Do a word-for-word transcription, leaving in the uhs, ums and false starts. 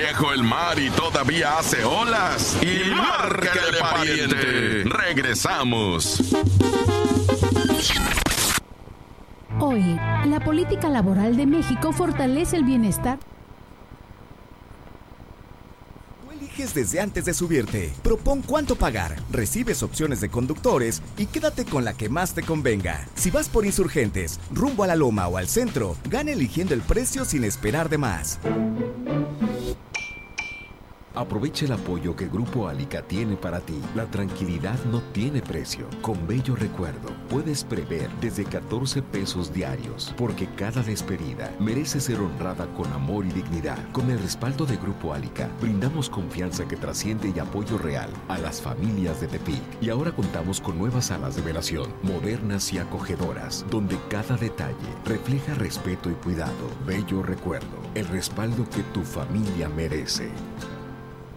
viejo el mar y todavía hace olas. Y márcale, pariente. Regresamos. Hoy, la política laboral de México fortalece el bienestar. Desde antes de subirte, propón cuánto pagar, recibes opciones de conductores y quédate con la que más te convenga. Si vas por Insurgentes, rumbo a la Loma o al centro, gana eligiendo el precio sin esperar de más. Aprovecha el apoyo que Grupo Alica tiene para ti. La tranquilidad no tiene precio. Con Bello Recuerdo puedes prever desde catorce pesos diarios, porque cada despedida merece ser honrada con amor y dignidad. Con el respaldo de Grupo Alica, brindamos confianza que trasciende y apoyo real a las familias de Tepic. Y ahora contamos con nuevas salas de velación, modernas y acogedoras, donde cada detalle refleja respeto y cuidado. Bello Recuerdo, el respaldo que tu familia merece.